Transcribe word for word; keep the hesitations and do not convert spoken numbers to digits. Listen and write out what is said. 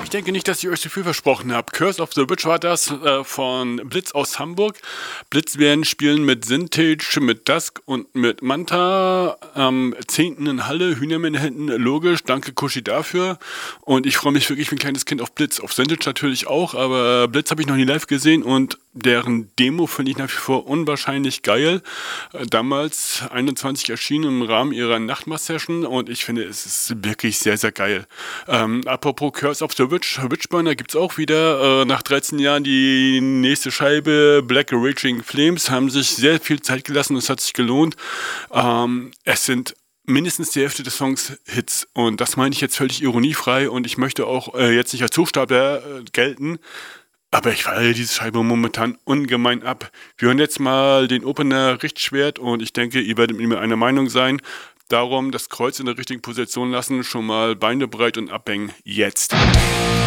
Ich denke nicht, dass ich euch zu viel versprochen habe. Curse of the Witch war das äh, von Blitz aus Hamburg. Blitz werden spielen mit Vintage, mit Dusk und mit Manta. Am zehnten in Halle, Hühnermann hinten, logisch. Danke Kushi dafür. Und ich freue mich wirklich wie ein kleines Kind auf Blitz. Auf Vintage natürlich auch, aber Blitz habe ich noch nie live gesehen und deren Demo finde ich nach wie vor unwahrscheinlich geil. Äh, damals einundzwanzig erschienen im Rahmen ihrer Nachtmaß-Session und ich finde, es ist wirklich sehr, sehr geil. Ähm, apropos Curse of the Witch, Witchburner gibt es auch wieder. Äh, nach dreizehn Jahren die nächste Scheibe, Black Raging Flames, haben sich sehr viel Zeit gelassen und es hat sich gelohnt. Ähm, es sind mindestens die Hälfte des Songs Hits und das meine ich jetzt völlig ironiefrei und ich möchte auch äh, jetzt nicht als Hochstapler äh, gelten. Aber ich feiere diese Scheibe momentan ungemein ab. Wir hören jetzt mal den Opener Richtschwert und ich denke, ihr werdet mit mir einer Meinung sein. Darum das Kreuz in der richtigen Position lassen, schon mal Beine breit und abhängen. Jetzt.